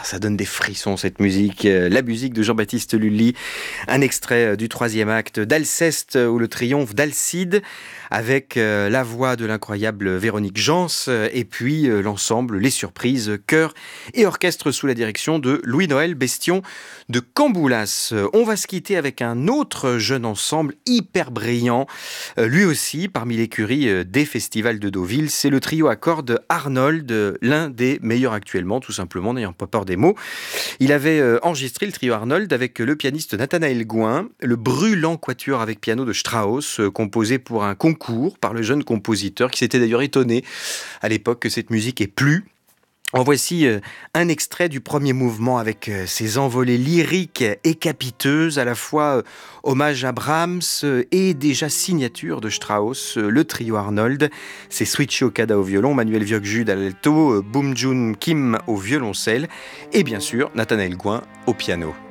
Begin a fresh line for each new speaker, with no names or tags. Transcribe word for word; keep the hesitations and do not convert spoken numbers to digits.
ça donne des frissons cette musique. La musique de Jean-Baptiste Lully, un extrait du troisième acte d'Alceste ou le triomphe d'Alcide, avec la voix de l'incroyable Véronique Jans et puis l'ensemble, les surprises, chœur et orchestre sous la direction de Louis-Noël Bestion de Camboulas. On va se quitter avec un autre jeune ensemble hyper brillant, lui aussi parmi l'écurie des festivals de Deauville, c'est le trio à cordes Arnold, l'un des meilleurs actuellement, tout simplement, n'ayant pas peur des mots. Il avait enregistré le trio Arnold avec le pianiste Nathanaël Gouin, le brûlant quatuor avec piano de Strauss, composé pour un concours par le jeune compositeur, qui s'était d'ailleurs étonné à l'époque que cette musique ait plu. En voici un extrait du premier mouvement avec ses envolées lyriques et capiteuses, à la fois hommage à Brahms et déjà signature de Strauss, le trio Arnold. C'est Shuichi Okada au violon, Manuel Viogjude à l'alto, Boom Joon Kim au violoncelle et bien sûr Nathanaël Gouin au piano.